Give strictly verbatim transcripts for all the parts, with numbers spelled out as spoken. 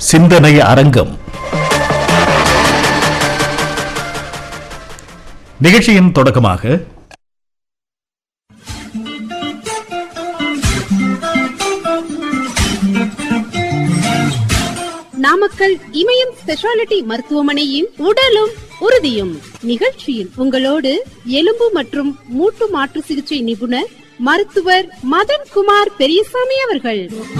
சிந்தனை அரங்கம். நிகழ்ச்சியின் தொடக்கமாக நாமக்கல் இமயம் ஸ்பெஷாலிட்டி மருத்துவமனையின் உடலும் உறுதியும் நிகழ்ச்சியில் உங்களோடு எலும்பு மற்றும் மூட்டு மாற்று சிகிச்சை நிபுணர் மருத்துவர் மதன் குமார் பெரியசாமி அவர்கள்.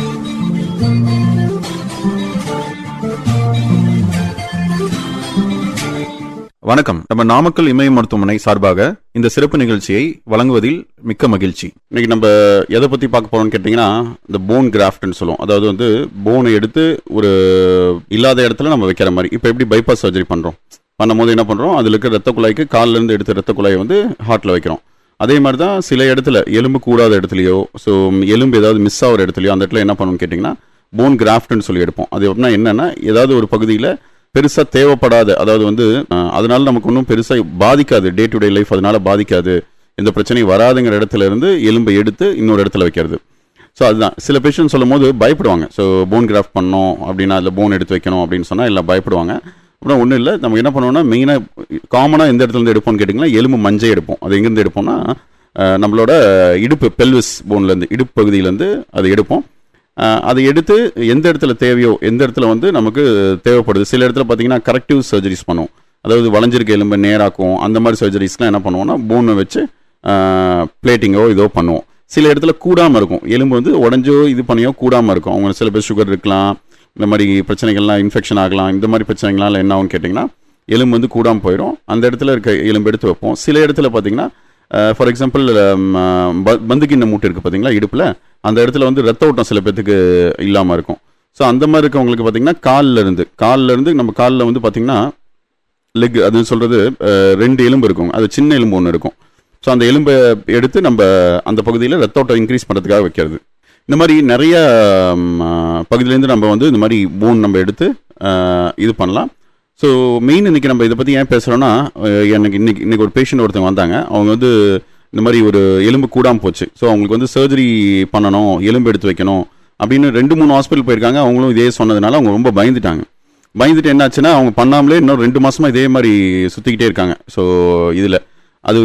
வணக்கம். நம்ம நாமக்கல் இமயம் மருத்துவமனை சார்பாக இந்த சிறப்பு நிகழ்ச்சியை வழங்குவதில் மிக்க மகிழ்ச்சி. இன்னைக்கு நம்ம எதை பத்தி பார்க்க போறோம்னு கேட்டீங்கன்னா, இந்த போன் கிராஃப்ட்னு சொல்லுவோம். அதாவது வந்து போனை எடுத்து ஒரு இல்லாத இடத்துல நம்ம வைக்கிற மாதிரி. இப்போ எப்படி பைபாஸ் சர்ஜரி பண்றோம், பண்ணும்போது என்ன பண்றோம், அதுல இருக்க ரத்த குழாய்க்கு காலில இருந்து எடுத்த ரத்த குழாயை வந்து ஹார்ட்ல வைக்கிறோம். அதே மாதிரி தான் சில இடத்துல எலும்பு கூடாத இடத்துலையோ, ஸோ எலும்பு ஏதாவது மிஸ் ஆகிற இடத்துலையோ அந்த இடத்துல என்ன பண்ணணும்னு கேட்டிங்கன்னா போன் கிராஃப்ட்னு சொல்லி எடுப்போம். அது அப்படின்னா என்னன்னா, ஏதாவது ஒரு பகுதியில் பெருசாக தேவைப்படாத, அதாவது வந்து அதனால நமக்கு ஒன்றும் பெருசாக பாதிக்காது, டே டு டே லைஃப் அதனால பாதிக்காது, எந்த பிரச்சனையும் வராதுங்கிற இடத்துல இருந்து எலும்பை எடுத்து இன்னொரு இடத்துல வைக்கிறது. ஸோ அதுதான் சில பேஷண்ட் சொல்லும் போது பயப்படுவாங்க. ஸோ போன் கிராஃப்ட் பண்ணோம் அப்படின்னா அதில் போன் எடுத்து வைக்கணும் அப்படின்னு சொன்னால் எல்லாம் பயப்படுவாங்க. அப்புறம் ஒன்றும் இல்லை, நம்ம என்ன பண்ணுவோம்னா மெயினாக காமனாக எந்த இடத்துல இருந்து எடுப்போம்னு கேட்டிங்கன்னா எலும்பு மஞ்சை எடுப்போம். அது எங்கேருந்து எடுப்போம்னா நம்மளோட இடுப்பு பெல்விஸ் போன்லேருந்து, இடுப்பு பகுதியிலேருந்து அதை எடுப்போம். அதை எடுத்து எந்த இடத்துல தேவையோ, எந்த இடத்துல வந்து நமக்கு தேவைப்படுது. சில இடத்துல பார்த்தீங்கன்னா கரெக்டிவ் சர்ஜரிஸ் பண்ணுவோம். அதாவது வளைஞ்சிருக்க எலும்பு நேராக்கும், அந்த மாதிரி சர்ஜரிஸ்லாம் என்ன பண்ணுவோம்னா போனை வச்சு பிளேட்டிங்கோ இதோ பண்ணுவோம். சில இடத்துல கூடாமல் இருக்கும், எலும்பு வந்து உடஞ்சோ இது பண்ணியோ கூடாமல் இருக்கும். அவங்க சில பேர் சுகர் இருக்கலாம், இந்த மாதிரி பிரச்சனைகள்லாம் இன்ஃபெக்ஷன் ஆகலாம். இந்த மாதிரி பிரச்சனைகள்லாம் என்ன ஆகும்னு கேட்டிங்கன்னா எலும்பு வந்து கூடாமல் போயிடும். அந்த இடத்துல இருக்க எலும்பு எடுத்து வைப்போம். சில இடத்துல பார்த்தீங்கன்னா ஃபார் எக்ஸாம்பிள் பந்துக்கிண்ண மூட்டு இருக்குது பார்த்தீங்களா இடுப்பில், அந்த இடத்துல வந்து ரத்த ஓட்டம் சில பேர்த்துக்கு இல்லாமல் இருக்கும். ஸோ அந்த மாதிரி இருக்கவங்களுக்கு பார்த்தீங்கன்னா காலில் இருந்து காலில் இருந்து நம்ம காலில் வந்து பார்த்தீங்கன்னா லெக், அது சொல்கிறது ரெண்டு எலும்பு இருக்கும், அது சின்ன எலும்பு ஒன்று இருக்கும். ஸோ அந்த எலும்பை எடுத்து நம்ம அந்த பகுதியில் ரத்த ஓட்டம் இன்க்ரீஸ் பண்ணுறதுக்காக வைக்கிறது. இந்த மாதிரி நிறைய பகுதியிலேருந்து நம்ம வந்து இந்த மாதிரி போன் நம்ம எடுத்து இது பண்ணலாம். ஸோ மெயின் இன்றைக்கி நம்ம இதை பற்றி ஏன் பேசுகிறோன்னா, எனக்கு இன்றைக்கி இன்றைக்கி ஒரு பேஷண்ட் ஒருத்தவங்க வந்தாங்க. அவங்க வந்து இந்த மாதிரி ஒரு எலும்பு கூடாமல் போச்சு. ஸோ அவங்களுக்கு வந்து சர்ஜரி பண்ணணும், எலும்பு எடுத்து வைக்கணும் அப்படின்னு ரெண்டு மூணு ஹாஸ்பிட்டல் போயிருக்காங்க. அவங்களும் இதே சொன்னதுனால அவங்க ரொம்ப பயந்துட்டாங்க. பயந்துட்டு என்னாச்சுன்னா அவங்க பண்ணாமலே இன்னும் ரெண்டு மாதமாக இதே மாதிரி சுற்றிக்கிட்டே இருக்காங்க. ஸோ இதில் அது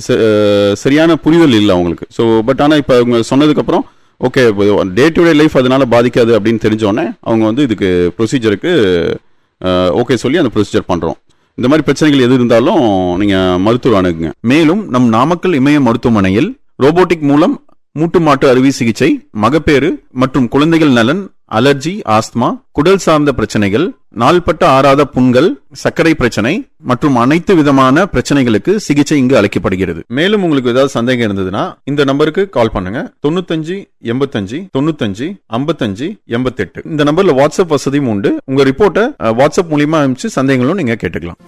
சரியான புரிதல் இல்லை அவங்களுக்கு. ஸோ பட் ஆனால் இப்போ அவங்க சொன்னதுக்கப்புறம் okay, day to day life அதனால பாதிக்காது அப்படின்னு தெரிஞ்சோடனே அவங்க வந்து இதுக்கு ப்ரொசீஜருக்கு ஓகே சொல்லி அந்த ப்ரொசீஜர் பண்ணுறோம். இந்த மாதிரி பிரச்சனைகள் எது இருந்தாலும் நீங்கள் மருத்துவர் அணுகுங்க. மேலும் நம் நாமக்கல் இமய மருத்துவமனையில் ரோபோட்டிக் மூலம் மூட்டு மாட்டு அறுவை சிகிச்சை, மகப்பேறு மற்றும் குழந்தைகள் நலன், அலர்ஜி, ஆஸ்துமா, குடல் சார்ந்த பிரச்சனைகள், நாள்பட்ட ஆறாத புண்கள், சர்க்கரை பிரச்சனை மற்றும் அனைத்து விதமான பிரச்சனைகளுக்கு சிகிச்சை இங்கு அளிக்கப்படுகிறது. மேலும் உங்களுக்கு ஏதாவது சந்தேகம் இருந்ததுன்னா இந்த நம்பருக்கு கால் பண்ணுங்க. தொண்ணூத்தஞ்சு எண்பத்தஞ்சு தொண்ணூத்தஞ்சு ஐம்பத்தஞ்சு எண்பத்தெட்டு. இந்த நம்பர்ல வாட்ஸ்அப் வசதியும் உண்டு. உங்க ரிப்போர்ட்டை வாட்ஸ்அப் மூலியமா அனுப்பிச்சு சந்தேகங்களும் நீங்க கேட்டுக்கலாம்.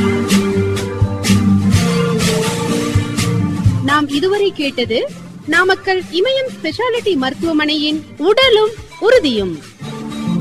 நாம் இதுவரை கேட்டது நாமக்கல் இமயம் ஸ்பெஷாலிட்டி மருத்துவமனையின் உடலும் உறுதியும்.